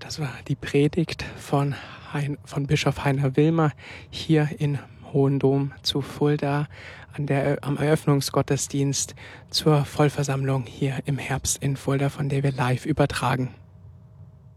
Das war die Predigt von Bischof Heiner Wilmer hier im Hohen Dom zu Fulda am Eröffnungsgottesdienst zur Vollversammlung hier im Herbst in Fulda, von der wir live übertragen.